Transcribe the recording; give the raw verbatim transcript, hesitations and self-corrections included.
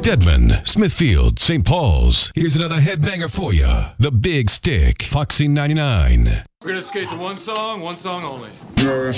Stedman, Smithfield, Saint Paul's. Here's another headbanger for you. The Big Stick, Foxy ninety-nine. We're gonna skate to one song, one song only.